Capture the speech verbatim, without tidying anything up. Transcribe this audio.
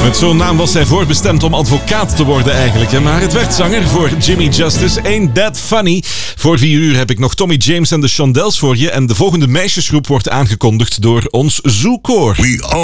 Met zo'n naam was hij voorbestemd om advocaat te worden eigenlijk. Hè? Maar het werd zanger voor Jimmy Justice. Ain't That Funny. Voor vier uur heb ik nog Tommy James en de Shondells voor je. En de volgende meisjesgroep wordt aangekondigd door ons Zoekoor. We